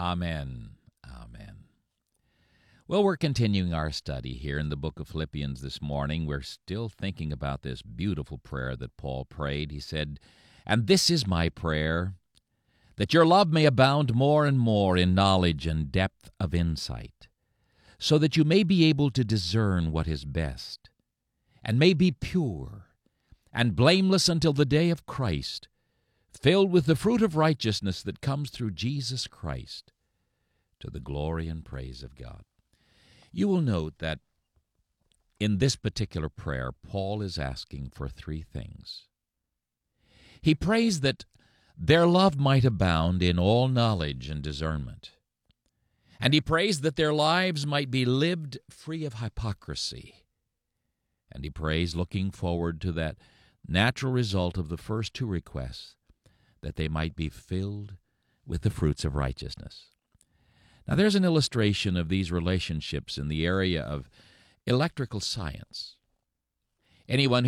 Amen. Amen. Well, we're continuing our study here in the book of Philippians this morning. We're still thinking about this beautiful prayer that Paul prayed. He said, "And this is my prayer, that your love may abound more and more in knowledge and depth of insight, so that you may be able to discern what is best, and may be pure and blameless until the day of Christ, filled with the fruit of righteousness that comes through Jesus Christ, to the glory and praise of God." You will note that in this particular prayer, Paul is asking for three things. He prays that their love might abound in all knowledge and discernment. And he prays that their lives might be lived free of hypocrisy. And he prays, looking forward to that natural result of the first two requests, that they might be filled with the fruits of righteousness. Now, there's an illustration of these relationships in the area of electrical science. Anyone